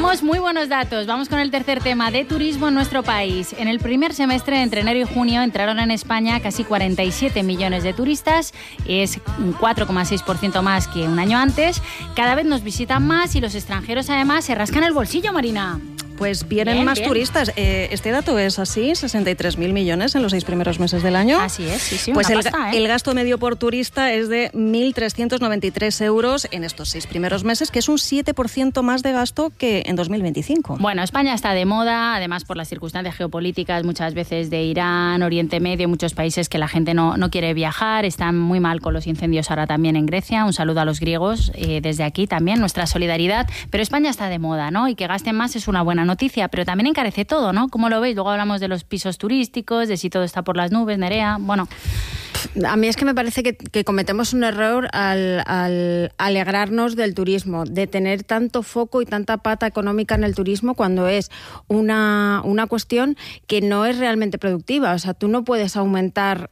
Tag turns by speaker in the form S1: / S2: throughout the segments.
S1: Tenemos muy buenos datos. Vamos con el tercer tema de turismo en nuestro país. En el primer semestre, entre enero y junio, entraron en España casi 47 millones de turistas. Es un 4,6% más que un año antes. Cada vez nos visitan más y los extranjeros además se rascan el bolsillo, Marina.
S2: Pues vienen más turistas. Este dato es así, 63.000 millones en los 6 primeros meses del año.
S1: Así es, sí,
S2: pues
S1: pasta,
S2: el gasto medio por turista es de 1.393 euros en estos 6 primeros meses, que es un 7% más de gasto que en 2025.
S1: Bueno, España está de moda, además por las circunstancias geopolíticas, muchas veces de Irán, Oriente Medio, muchos países que la gente no quiere viajar, están muy mal con los incendios ahora también en Grecia. Un saludo a los griegos desde aquí también, nuestra solidaridad. Pero España está de moda, ¿no? Y que gasten más es una buena noticia, pero también encarece todo, ¿no? ¿Cómo lo veis? Luego hablamos de los pisos turísticos, de si todo está por las nubes, Nerea. Bueno,
S3: a mí es que me parece que cometemos un error al alegrarnos del turismo, de tener tanto foco y tanta pata económica en el turismo cuando es una cuestión que no es realmente productiva. O sea, tú no puedes aumentar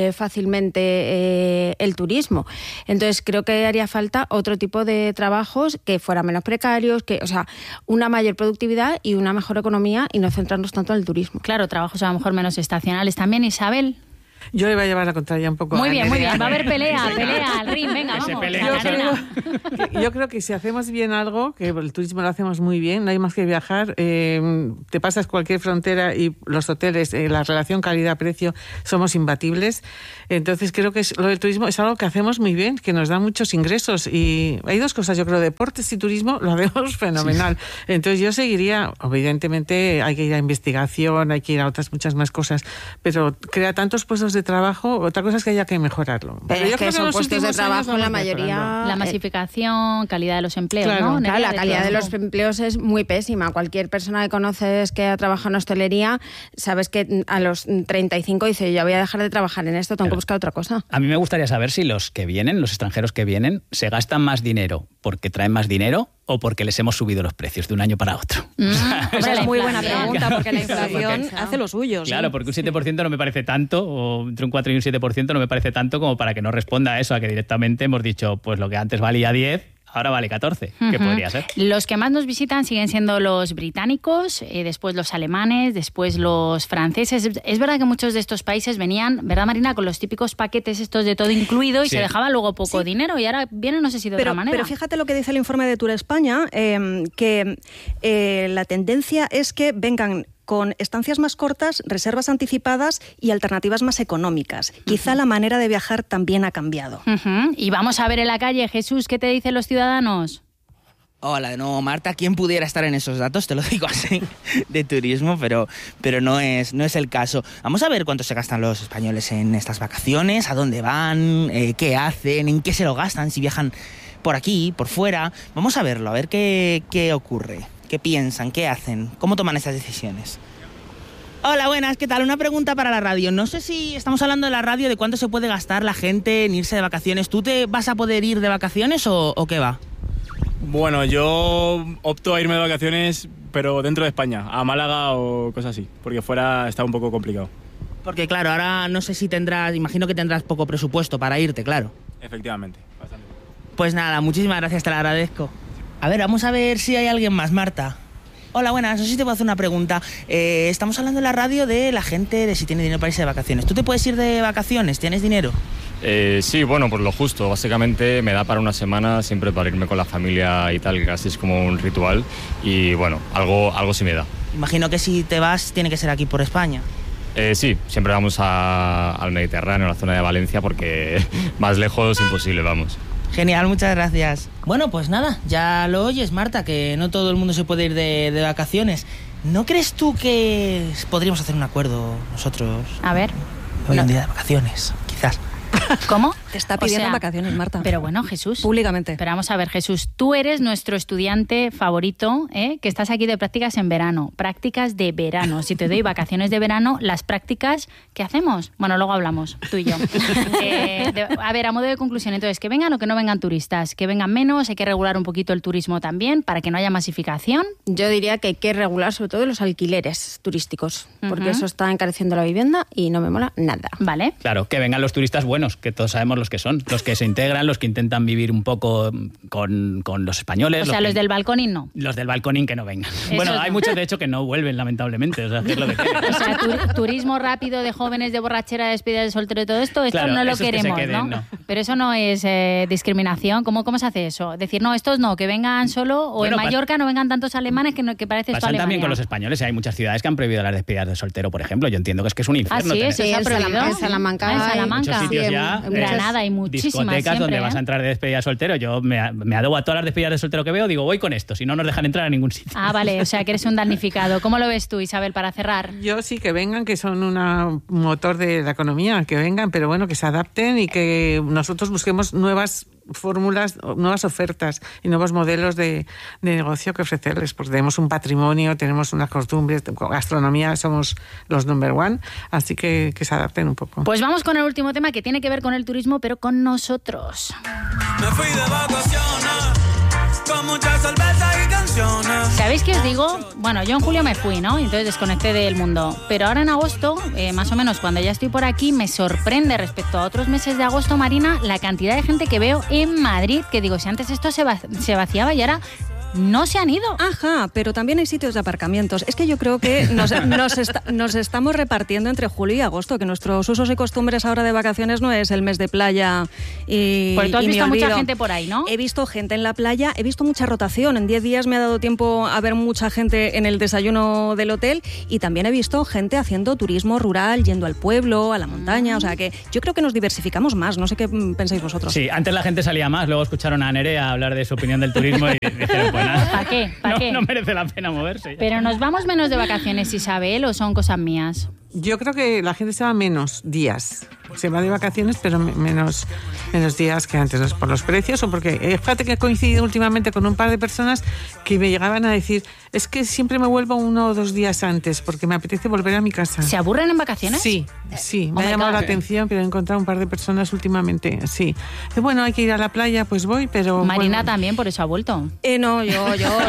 S3: fácilmente el turismo. Entonces, creo que haría falta otro tipo de trabajos que fueran menos precarios, o sea, una mayor productividad y una mejor economía y no centrarnos tanto en el turismo.
S1: Claro, trabajos a lo mejor menos estacionales también, Isabel.
S4: Yo iba a llevar la contraria un poco.
S1: Muy bien. Va a haber pelea al ring. Venga, vamos.
S4: Yo creo que si hacemos bien algo, que el turismo lo hacemos muy bien, no hay más que viajar, te pasas cualquier frontera y los hoteles, la relación calidad-precio, somos imbatibles. Entonces creo que lo del turismo es algo que hacemos muy bien, que nos da muchos ingresos. Y hay dos cosas, yo creo, deportes y turismo lo hacemos fenomenal. Sí. Entonces yo seguiría, evidentemente hay que ir a investigación, hay que ir a otras muchas más cosas, pero crea tantos puestos de trabajo, otra cosa es que haya que mejorarlo.
S3: Pero yo creo que son puestos de trabajo la mayoría.
S1: La masificación, calidad de los empleos,
S3: claro,
S1: ¿no?
S3: Claro, la calidad de los empleos es muy pésima. Cualquier persona que conoces que ha trabajado en hostelería, sabes que a los 35 dice, yo voy a dejar de trabajar en esto, tengo que buscar otra cosa.
S5: A mí me gustaría saber si los extranjeros que vienen, se gastan más dinero porque traen más dinero o porque les hemos subido los precios de un año para otro.
S2: Esa es muy buena pregunta, porque la inflación hace lo suyo.
S5: Claro,
S2: ¿sí?
S5: Porque un 7% no me parece tanto, o entre un 4 y un 7% no me parece tanto como para que no responda a eso, a que directamente hemos dicho, pues lo que antes valía 10, ahora vale 14, que podría ser.
S1: Los que más nos visitan siguen siendo los británicos, después los alemanes, después los franceses. Es verdad que muchos de estos países venían, ¿verdad, Marina?, con los típicos paquetes estos de todo incluido y se dejaba luego poco dinero y ahora vienen, no sé si de otra manera.
S2: Pero fíjate lo que dice el informe de Tour España, que la tendencia es que vengan con estancias más cortas, reservas anticipadas y alternativas más económicas. Quizá la manera de viajar también ha cambiado.
S1: Y vamos a ver en la calle, Jesús, ¿qué te dicen los ciudadanos?
S6: Hola de nuevo, Marta. ¿Quién pudiera estar en esos datos? Te lo digo así, de turismo, pero no es el caso. Vamos a ver cuánto se gastan los españoles en estas vacaciones, a dónde van, qué hacen, en qué se lo gastan, si viajan por aquí, por fuera. Vamos a verlo, a ver qué ocurre. ¿Qué piensan? ¿Qué hacen? ¿Cómo toman estas decisiones? Hola, buenas, ¿qué tal? Una pregunta para la radio. No sé si estamos hablando de la radio de cuánto se puede gastar la gente en irse de vacaciones. ¿Tú te vas a poder ir de vacaciones o qué va?
S7: Bueno, yo opto a irme de vacaciones, pero dentro de España, a Málaga o cosas así, porque fuera está un poco complicado.
S6: Porque claro, ahora no sé si imagino que tendrás poco presupuesto para irte, claro.
S7: Efectivamente, bastante.
S6: Pues nada, muchísimas gracias, te lo agradezco. A ver, vamos a ver si hay alguien más, Marta. Hola, buenas, no sé si te puedo hacer una pregunta. Estamos hablando en la radio de la gente, de si tiene dinero para irse de vacaciones. ¿Tú te puedes ir de vacaciones? ¿Tienes dinero?
S8: Sí, bueno, por lo justo. Básicamente me da para una semana siempre para irme con la familia y tal, que casi es como un ritual. Y bueno, algo sí me da.
S6: Imagino que si te vas, tiene que ser aquí por España.
S8: Sí, siempre vamos al Mediterráneo, a la zona de Valencia, porque más lejos imposible, vamos.
S6: Genial, muchas gracias. Bueno, pues nada, ya lo oyes, Marta, que no todo el mundo se puede ir de vacaciones. ¿No crees tú que podríamos hacer un acuerdo nosotros?
S1: A ver.
S6: Hoy un día de vacaciones, quizás.
S1: ¿Cómo?
S2: Te está pidiendo vacaciones, Marta.
S1: Pero bueno, Jesús.
S2: Públicamente.
S1: Pero vamos a ver, Jesús, tú eres nuestro estudiante favorito, que estás aquí de prácticas en verano. Prácticas de verano. Si te doy vacaciones de verano, las prácticas, ¿qué hacemos? Bueno, luego hablamos, tú y yo. A ver, a modo de conclusión, entonces, que vengan o que no vengan turistas. Que vengan menos, hay que regular un poquito el turismo también, para que no haya masificación.
S3: Yo diría que hay que regular sobre todo los alquileres turísticos, porque eso está encareciendo la vivienda y no me mola nada.
S1: Vale.
S5: Claro, que vengan los turistas buenos, buenos, que todos sabemos los que son, los que se integran, los que intentan vivir un poco con los españoles.
S1: O sea, los del balconing no.
S5: Los del balconing que no vengan.
S1: Eso
S5: Bueno,
S1: no.
S5: hay muchos de hecho que no vuelven, lamentablemente, o sea, es lo que tiene.
S1: O sea, turismo rápido de jóvenes, de borrachera, de despedida de soltero y todo esto,
S5: Claro,
S1: no lo
S5: esos que se
S1: queremos,
S5: queden,
S1: ¿no?
S5: no.
S1: Pero eso no es discriminación. ¿Cómo se hace eso? Decir, no, estos no, que vengan solo, o
S5: Bueno,
S1: en Mallorca no vengan tantos alemanes que parece esto
S5: Pasan
S1: Alemania.
S5: también con los españoles, hay muchas ciudades que han prohibido las despedidas de soltero, por ejemplo. Yo entiendo que es un infierno.
S1: Sí,
S5: tener
S1: eso se ha
S3: en
S1: prohibido.
S3: en Salamanca.
S1: En
S3: hay
S1: Salamanca.
S5: muchos sitios
S3: Sí,
S5: ya,
S3: en
S1: Granada hay muchísimas
S5: discotecas
S1: siempre,
S5: donde vas a entrar de despedida de soltero. Yo me adeudo a todas las despedidas de soltero que veo, digo, voy con esto, si no nos dejan entrar a ningún sitio.
S1: Ah, vale, o sea que eres un damnificado. ¿Cómo lo ves tú, Isabel, para cerrar?
S4: Yo sí, que vengan, que son un motor de la economía, que vengan, pero bueno, que se adapten y que nosotros busquemos nuevas fórmulas, nuevas ofertas y nuevos modelos de negocio que ofrecerles, porque tenemos un patrimonio, tenemos unas costumbres, gastronomía, somos los number one, así que se adapten un poco.
S1: Pues vamos con el último tema que tiene que ver con el turismo, pero con nosotros.
S9: Me fui de vacaciones con mucha cerveza y canciones.
S1: ¿Sabéis qué os digo? Bueno, yo en julio me fui, ¿no? Entonces desconecté del mundo. Pero ahora en agosto, más o menos cuando ya estoy por aquí, me sorprende respecto a otros meses de agosto, Marina, la cantidad de gente que veo en Madrid, que digo, si antes esto se vaciaba y ahora no se han ido.
S2: Ajá, pero también hay sitios de aparcamientos. Es que yo creo que nos estamos repartiendo entre julio y agosto, que nuestros usos y costumbres ahora de vacaciones no es el mes de playa y
S1: Porque tú has
S2: y
S1: visto
S2: me
S1: mucha
S2: olvido.
S1: gente por ahí, ¿no?
S2: He visto gente en la playa, he visto mucha rotación. En 10 días me ha dado tiempo a ver mucha gente en el desayuno del hotel y también he visto gente haciendo turismo rural, yendo al pueblo, a la montaña. O sea que yo creo que nos diversificamos más. No sé qué pensáis vosotros.
S5: Sí, antes la gente salía más, luego escucharon a Nerea hablar de su opinión del turismo y dijeron, pues nada,
S1: ¿Para qué? ¿Para qué?
S5: no merece la pena moverse.
S1: Pero nos vamos menos de vacaciones, Isabel, ¿o son cosas mías?
S4: Yo creo que la gente se va menos días. Se va de vacaciones, pero menos días que antes. ¿No es por los precios o porque? Fíjate que he coincidido últimamente con un par de personas que me llegaban a decir, es que siempre me vuelvo 1 o 2 días antes porque me apetece volver a mi casa.
S1: ¿Se aburren en vacaciones?
S4: Sí,
S1: Oh
S4: me ha
S1: my
S4: llamado
S1: God.
S4: la atención, pero he encontrado un par de personas últimamente, sí. Bueno, hay que ir a la playa, pues voy, pero...
S1: Marina
S4: bueno.
S1: también, por eso ha vuelto.
S2: No, yo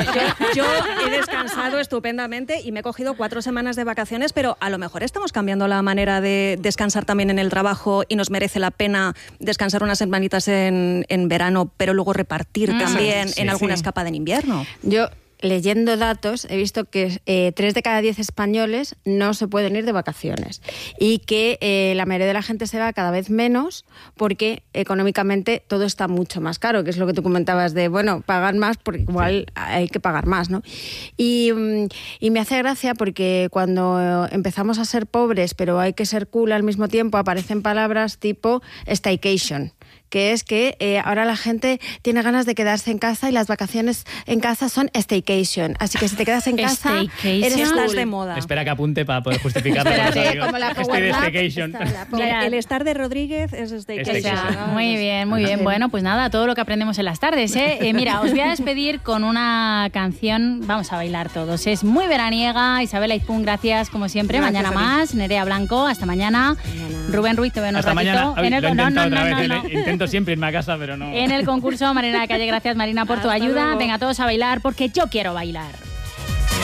S2: he descansado estupendamente y me he cogido 4 semanas de vacaciones, pero a lo mejor estamos cambiando la manera de descansar también en el trabajo y nos merece la pena descansar unas semanitas en verano, pero luego repartir también en alguna escapada en invierno.
S3: Yo, leyendo datos, he visto que 3 de cada 10 españoles no se pueden ir de vacaciones y que la mayoría de la gente se va cada vez menos porque económicamente todo está mucho más caro, que es lo que tú comentabas de, bueno, pagar más porque igual hay que pagar más, ¿no? Y me hace gracia porque cuando empezamos a ser pobres pero hay que ser cool al mismo tiempo, aparecen palabras tipo staycation, que es que ahora la gente tiene ganas de quedarse en casa y las vacaciones en casa son staycation. Así que si te quedas en casa,
S1: Staycation.
S3: eres
S2: Estás
S3: cool.
S2: de moda.
S5: Espera que apunte para poder justificarlo.
S3: Espérate, como la
S5: Estoy
S3: Power
S5: de
S3: Nap,
S5: staycation.
S3: está la Power-
S2: El estar de Rodríguez es staycation.
S5: Staycation.
S1: Muy bien, muy bien. Bueno, pues nada, todo lo que aprendemos en las tardes, ¿eh? Mira, os voy a despedir con una canción, vamos a bailar todos. Es muy veraniega. Isabel Aizpún, gracias como siempre.
S4: Gracias
S1: Mañana
S4: a ti.
S1: más. Nerea Blanco, hasta mañana. Rubén Ruiz, te veo en un
S5: Hasta
S1: ratito.
S5: mañana. Ay,
S1: En el-
S5: lo he
S1: no,
S5: intentado
S1: no,
S5: otra
S1: no,
S5: vez.
S1: no, no.
S5: Intento siempre irme a casa, pero no.
S1: En el concurso, Marina de la Calle, gracias Marina por tu
S2: Hasta
S1: ayuda.
S2: luego.
S1: Venga todos a bailar porque yo quiero bailar.